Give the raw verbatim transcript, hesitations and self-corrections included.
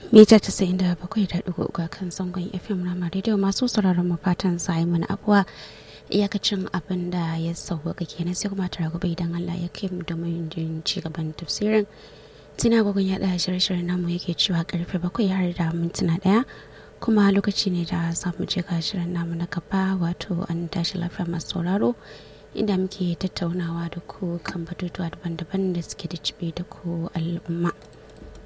mita casa'in da bakwai da ɗigo uku kan zangon F M Rama Radio. Masu sauraron mu fatan za yi mana abuwa iyakacin abin da ya sauwaka kenan, sai kuma tara gobe idan Allah ya kai mu da mun jin ci gaban tafsirin. Tuna gogon ya da shirye-shiryen namu yake cewa karfe bakwai har da mintuna daya, kuma lokaci ne da za mu je ga shirin namu na gaba, wato an tashi lafiya masu sauraro, inda muke tattaunawa da ku kan batutuwa daban-daban da suke da cibe da ku al'umma.